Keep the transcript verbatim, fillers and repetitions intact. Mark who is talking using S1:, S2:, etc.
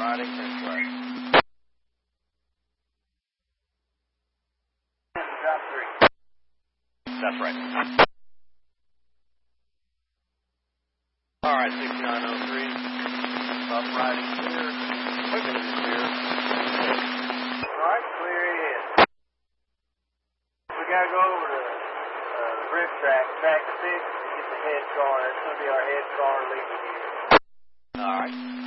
S1: riding this way.
S2: Drop three.
S1: That's right. All right, sixty-nine oh three. Up riding clear. Equipment is clear.
S2: All right, clear it is. We got to go over to uh, the brick track, track six, to get the head car. That's going to be our head car leaving here.
S1: All right.